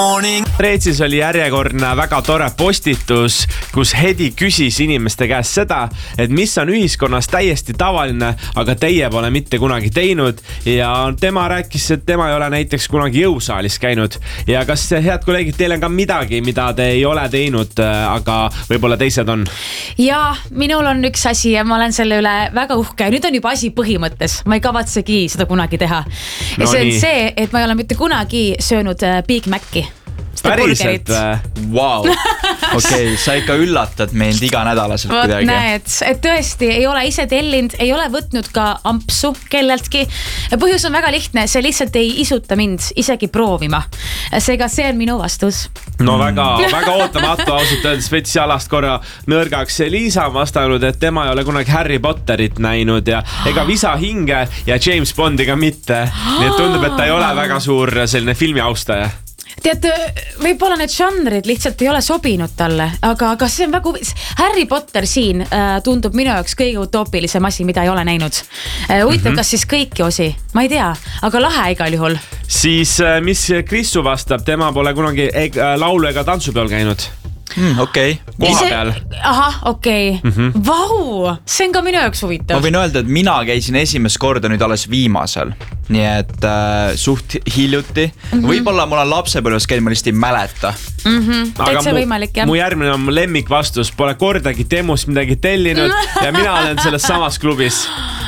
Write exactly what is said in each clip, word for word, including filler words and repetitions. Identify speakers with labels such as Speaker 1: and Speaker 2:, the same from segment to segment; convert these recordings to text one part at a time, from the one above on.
Speaker 1: Reetsis oli järjekordne väga tore postitus, kus Hedi küsis inimeste käest seda, et mis on ühiskonnas täiesti tavaline, aga teie pole mitte kunagi teinud. Ja tema rääkis, et tema ei ole näiteks kunagi jõusaalis käinud. Ja kas, head kolleegid, teil on ka midagi, mida te ei ole teinud, aga võib-olla teised on?
Speaker 2: Ja minul on üks asi ja ma olen selle üle väga uhke. Nüüd on juba asi põhimõttes. Ma ei kavatsegi seda kunagi teha. Ja
Speaker 1: No
Speaker 2: see on
Speaker 1: nii.
Speaker 2: see, et ma ei ole mitte kunagi söönud Big Maci.
Speaker 1: Päriselt?
Speaker 3: Wow. Okei, okay, sa ikka üllatad meid iga nädalaselt
Speaker 2: Vot
Speaker 3: kuidagi.
Speaker 2: näed, et tõesti ei ole ise tellinud, ei ole võtnud ka ampsu kelleltki. Põhjus on väga lihtne, see lihtsalt ei isuta mind isegi proovima. Seega see on minu vastus.
Speaker 1: No väga, väga ootamatu ausalt öeldes spetsiaalast korra nõrgaks. Liisa on vastanud, et tema ei ole kunagi Harry Potterit näinud ja ega Visa hinge ja James Bondi ka mitte. Nii et tundub, et ta ei ole väga suur selline filmi austaja.
Speaker 2: Tead, võib-olla need žanrid lihtsalt ei ole sobinud talle, aga, aga see on väga huvi... Harry Potter siin äh, tundub minu jaoks kõige utoopilisem asi, mida ei ole näinud. Äh, huvitav, mm-hmm. kas siis kõiki osi? Ma ei tea, aga lahe igal juhul.
Speaker 1: Siis mis Krissu vastab, tema pole kunagi ega, laulu ega tantsupeol käinud.
Speaker 3: Mm, okei. Okay.
Speaker 1: Koha peal.
Speaker 2: Aha, okei. Okay.
Speaker 1: Mhm.
Speaker 2: Vau, see on ka minu jaoks huvitav.
Speaker 3: Ma võin öelda, et mina käisin esimest korda nüüd alles viimasel. Nii et äh, suht hiljuti. Mm-hmm. Võib-olla mul on lapsepõlves käinud, ma lihtsalt ei mäleta.
Speaker 2: Mm-hmm. Täitsa võimalik, jah.
Speaker 1: Mu järgmine on lemmik vastus. Pole kordagi Temust midagi tellinud ja mina olen selles samas klubis.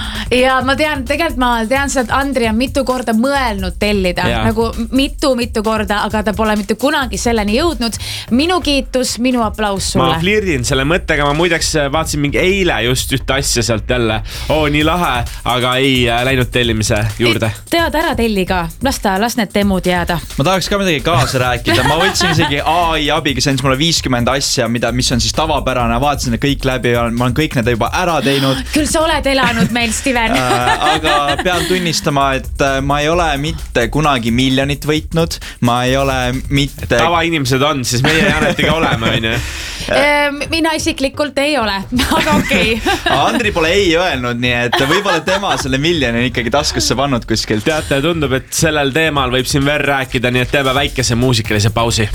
Speaker 2: Ja ma tean, tegelikult ma tean seda, et Andri on mitu korda mõelnud tellida.
Speaker 1: Ja.
Speaker 2: Nagu mitu-mitu korda, aga ta pole mitte kunagi selleni jõudnud. Minu kiitus, minu aplaus sulle.
Speaker 1: Ma flirdin selle mõttega, ma muideks vaatasin mingi eile just ühte asja sealt jälle. Oo, nii lahe, aga ei läinud tellimise juurde.
Speaker 2: Tead ära telli ka, las ta, las need temud jääda.
Speaker 3: Ma tahaks ka midagi kaasa rääkida. Ma võtsin isegi A I abiga, see on mulle viiskümmend asja, mida, mis on siis tavapärane. Vaatasin kõik läbi ja ma olen kõik need juba ära teinud.
Speaker 2: Küll sa oled elanud meil, Steven.
Speaker 3: Aga pean tunnistama, et ma ei ole mitte kunagi miljonit võitnud. Ma ei ole mitte...
Speaker 1: Tavainimesed on, siis meie Janetiga oleme, on ju.
Speaker 2: Mina isiklikult ei ole, aga okei. Okay.
Speaker 3: Andri pole ei öelnud, nii et võib-olla tema selle miljoni ikkagi taskusse pannud kuskilt.
Speaker 1: Teate, tundub, et sellel teemal võib siin veel rääkida, nii et teeme väikese muusikalise pausi.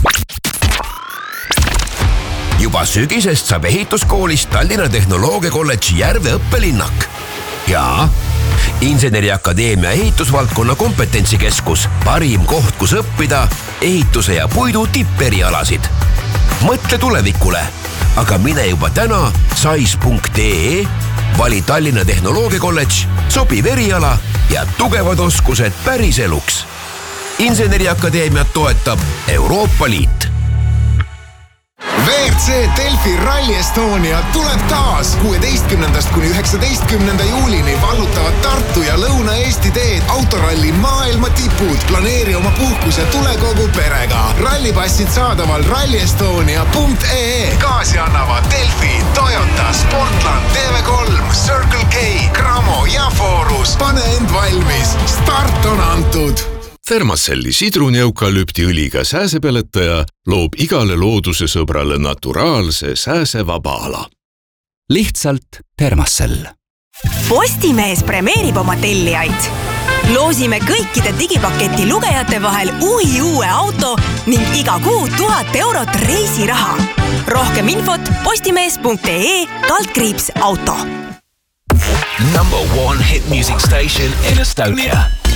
Speaker 4: Juba sügisest saab ehituskoolist Tallinna Tehnoloogia Kolledži Järve õppelinnak. Ja Inseneriakadeemia ehitusvaldkonna kompetentsikeskus, parim koht, kus õppida ehituse ja puidu tipperialasid. Mõtle tulevikule, aga mine juba täna sais punkt ee, vali Tallinna Tehnoloogia Kolledž, sobiv eriala ja tugevad oskused päris eluks. Inseneriakadeemiat toetab Euroopa Liit.
Speaker 5: V R C Delfi Rally Estonia tuleb taas kuueteistkümnendast kuni üheksateistkümnenda juulini vallutavad Tartu ja Lõuna-Eesti teed autoralli maailma tipud. Planeeri oma puhkus ja tule kogu perega. Rallipassid saadaval rally estonia punkt ee. Kaasi annavad Delfi, Toyota, Sportland, T V kolm, Circle K, Cramo ja Forus. Pane end valmis. Start on antud.
Speaker 6: Thermacelli sidruneukalüptiõliga sääsepeletaja loob igale looduse sõbrale naturaalse sääsevaba ala.
Speaker 7: Lihtsalt Thermacell.
Speaker 8: Postimees premeerib oma tellijaid. Loosime kõikide digipaketi lugejate vahel uhi uue auto ning iga kuu tuhat eurot reisiraha. Rohkem infot postimees punkt ee kaldkriips auto.
Speaker 4: Number one hit music station in Estonia.